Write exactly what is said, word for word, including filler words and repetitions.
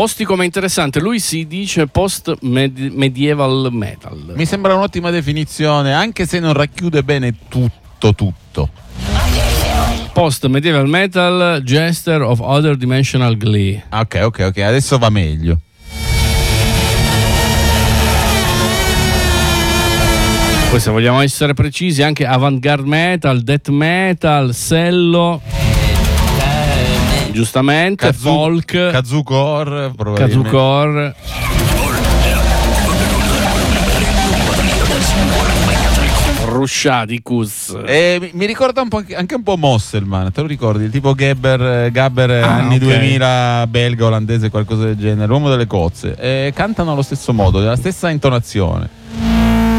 Ostico ma interessante, lui si dice post medieval metal. Mi sembra un'ottima definizione, anche se non racchiude bene tutto tutto. Post medieval metal, Jester of Other Dimensional Glee. Ok, ok, ok, adesso va meglio. Poi se vogliamo essere precisi anche avant-garde metal, death metal, sello, giustamente, Kazu, folk, Kazucore, Kazucore. Rusciaticus. E mi, mi ricorda un po' anche un po' Mosselman, te lo ricordi? Il tipo Gabber, Gabber ah, anni okay. duemila, belga, olandese, qualcosa del genere, l'uomo delle cozze. E cantano allo stesso modo, nella stessa intonazione.